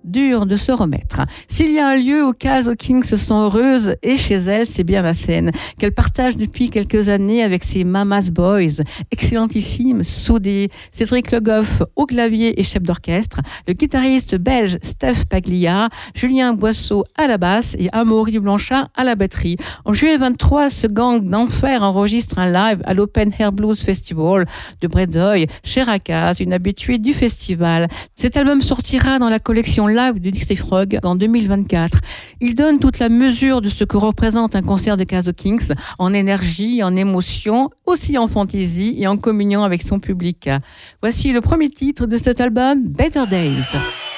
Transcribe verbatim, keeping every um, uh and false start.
dur de se remettre. S'il y a un lieu où Caso Kings se sent heureuse, et chez elle, c'est bien la scène, qu'elle partage depuis quelques années avec ses Mama's Boys, excellentissimes, soudés, Cédric Le Goff au clavier et chef d'orchestre, le guitariste belge Steph Paglia, Julien Boisseau à la basse et Amaury Blanchard à la batterie. En juillet vingt-trois, ce gang d'enfer enregistre un live à l'Open Air Blues Festival de Bredsoy, chez Rakaz, une habituée du festival. Cet album sortira dans la collection live de Dixie Frog en deux mille vingt-quatre. Il donne toute la mesure de ce que représente un concert de Caso Kings, en énergie, en émotion, aussi en fantaisie et en communion avec son public. Voici le premier titre de cet album, Better Days.